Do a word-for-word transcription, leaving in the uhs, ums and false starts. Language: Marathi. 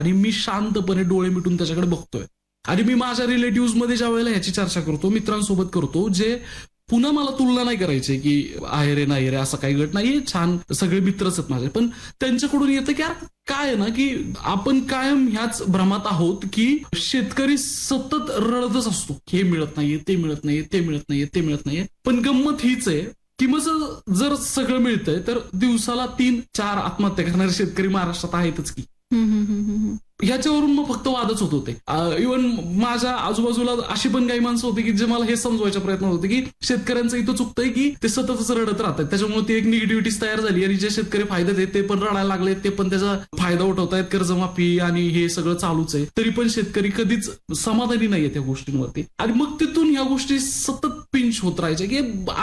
आणि मी शांतपणे डोळे मिटून त्याच्याकडे बघतोय. आणि मी माझ्या रिलेटिव्ह मध्ये ज्या वेळेला ह्याची चर्चा करतो, मित्रांसोबत करतो, जे पुन्हा मला तुलना नाही करायची की आहे रे नाही रे असं काही गट नाहीये, छान सगळे मित्रच आहेत माझे, पण त्यांच्याकडून येतं की यार काय आहे ना की आपण कायम ह्याच भ्रमात आहोत की शेतकरी सतत रडतच असतो, हे मिळत नाहीये, ते मिळत नाहीये, ते मिळत नाहीये, ते मिळत नाहीये. पण गंमत हीच आहे की मग जर सगळं मिळतंय तर दिवसाला तीन चार आत्महत्या करणारे शेतकरी महाराष्ट्रात आहेतच की. ह्याच्यावरून मग फक्त वादच होत होते. इव्हन माझ्या आजूबाजूला अशी पण काही माणसं होती की जे मला हे समजवायचा प्रयत्न होते की शेतकऱ्यांचं इथं चुकतंय की ते सततच रडत राहतात, त्याच्यामुळे ती एक निगेटिव्हिटीच तयार झाली आणि जे शेतकरी फायद्यात आहेत ते पण रडायला लागले, ते पण त्याचा फायदा उठवतायत, कर्जमाफी आणि हे सगळं चालूच आहे, तरी पण शेतकरी कधीच समाधानी नाहीये त्या गोष्टींवरती. आणि मग तिथून ह्या गोष्टी सतत पिंच होत राहायच्या की